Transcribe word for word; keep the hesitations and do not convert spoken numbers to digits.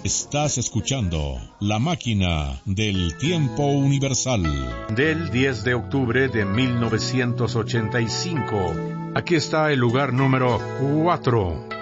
Estás escuchando La Máquina del Tiempo Universal. Del diez de octubre de mil novecientos ochenta y cinco. Aquí está el lugar número cuatro.